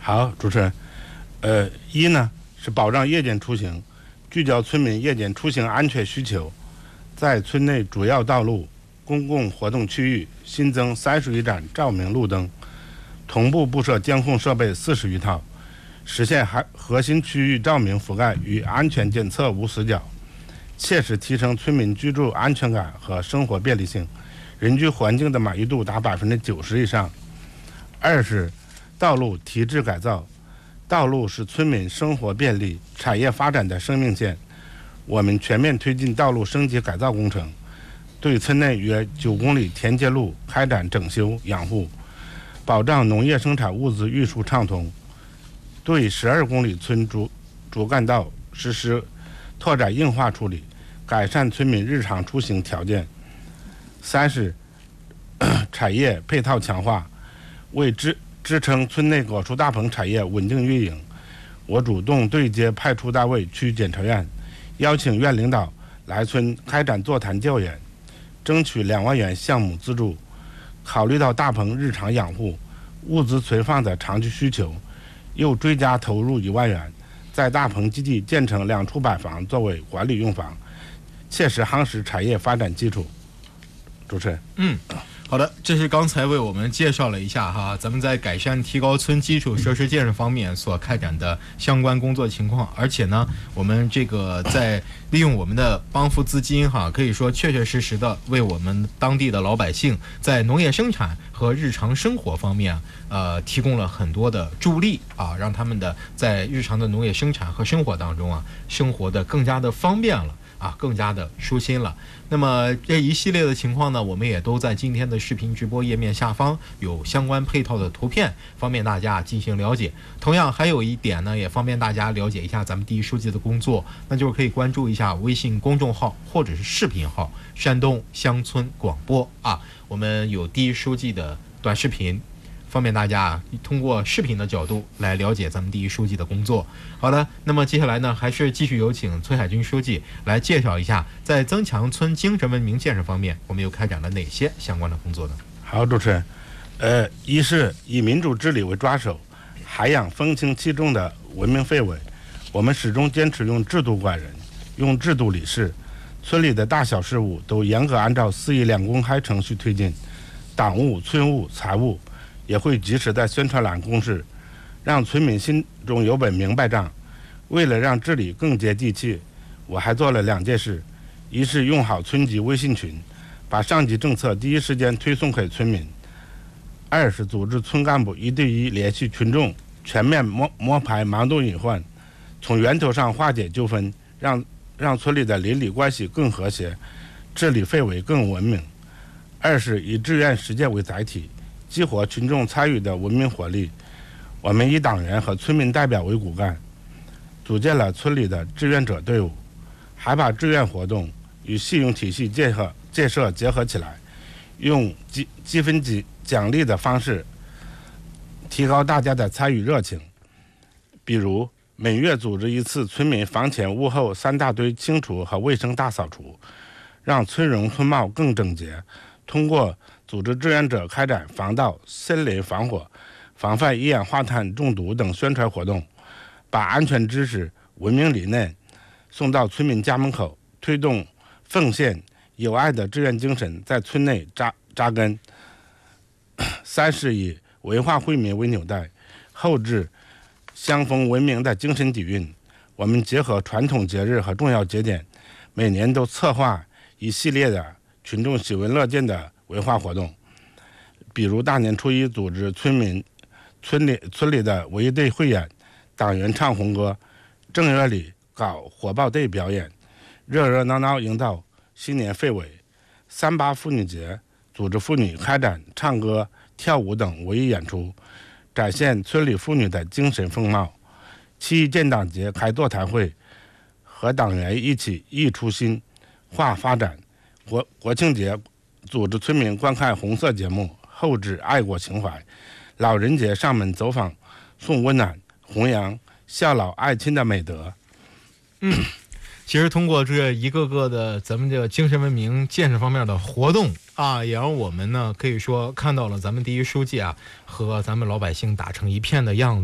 好，主持人，一呢是保障夜间出行，聚焦村民夜间出行安全需求，在村内主要道路、公共活动区域新增31盏照明路灯，同步布设监控设备40余套，实现核心区域照明覆盖与安全检测无死角，切实提升村民居住安全感和生活便利性，人居环境的满意度达90%以上。二是道路提质改造，道路是村民生活便利、产业发展的生命线。我们全面推进道路升级改造工程，对村内约9公里田间路开展整修养护，保障农业生产物资运输畅通。对12公里村主干道实施拓展硬化处理，改善村民日常出行条件。三是产业配套强化，为支撑村内果蔬大棚产业稳定运营，我主动对接派出单位、区检察院，邀请院领导来村开展座谈教研，争取2万元项目资助。考虑到大棚日常养护、物资存放的长期需求，又追加投入1万元，在大棚基地建成2处板房作为管理用房，切实夯实产业发展基础。主持人， 好的，这是刚才为我们介绍了一下哈，咱们在改善提高村基础设施建设方面所开展的相关工作情况，而且呢，我们这个在利用我们的帮扶资金哈，可以说确确实实的为我们当地的老百姓在农业生产和日常生活方面提供了很多的助力啊，让他们的在日常的农业生产和生活当中生活的更加的方便了。更加的舒心了。那么这一系列的情况呢，我们也都在今天的视频直播页面下方有相关配套的图片，方便大家进行了解。同样还有一点呢，也方便大家了解一下咱们第一书记的工作，那就是可以关注一下微信公众号或者是视频号山东乡村广播我们有第一书记的短视频，方便大家通过视频的角度来了解咱们第一书记的工作。好的，那么接下来呢，还是继续有请崔海军书记来介绍一下，在增强村精神文明建设方面，我们又开展了哪些相关的工作呢？ 好，主持人，一是以民主治理为抓手，涵养风情气重的文明氛围。我们始终坚持用制度管人，用制度理事，村里的大小事务都严格按照4议2公开程序推进，党务、村务、财务也会及时在宣传栏公示，让村民心中有本明白账。为了让治理更接地气，我还做了2件事：一是用好村级微信群，把上级政策第一时间推送给村民；二是组织村干部1对1联系群众，全面摸排盲动隐患，从源头上化解纠纷，让村里的邻里关系更和谐，治理氛围更文明。二是以志愿实践为载体，激活群众参与的文明活力。我们以党员和村民代表为骨干，组建了村里的志愿者队伍，还把志愿活动与信用体系建设结合起来，用积分奖励的方式提高大家的参与热情。比如每月组织1次村民房前屋后3大堆清除和卫生大扫除，让村容村貌更整洁。通过组织志愿者开展防盗、森林防火、防范一氧化碳中毒等宣传活动，把安全知识、文明理念送到村民家门口，推动奉献有爱的志愿精神在村内扎根。三是以文化惠民为纽带，后置乡风文明的精神底蕴。我们结合传统节日和重要节点，每年都策划一系列的群众喜闻乐见的文化活动，比如大年初1组织村里的文艺队汇演，党员唱红歌，正月里搞火爆队表演，热热闹闹营造新年氛围。38妇女节组织妇女开展唱歌、跳舞等文艺演出，展现村里妇女的精神风貌。7一建党节开座谈会，和党员一起忆初心、话发展。国庆节组织村民观看红色节目，厚植爱国情怀。老人节上门走访，送温暖，弘扬孝老爱亲的美德。 其实通过这一个个的咱们这个精神文明建设方面的活动也让我们呢可以说看到了咱们第一书记和咱们老百姓打成一片的样子。